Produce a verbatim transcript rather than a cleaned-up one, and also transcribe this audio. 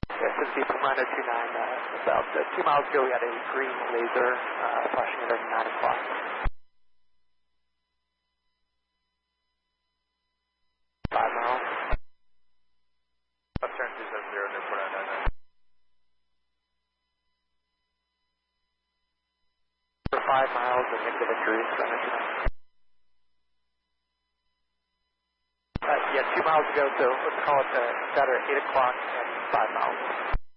This is the Puma two nine. Uh, about uh, two miles ago, we had a green laser uh, flashing at nine o'clock. Five miles. Left turn two seven zero, Newport nine nine. For five miles and negative victory, Puma two nine. Uh, yeah, two miles ago, so let's call it uh, Saturday at eight o'clock and five miles.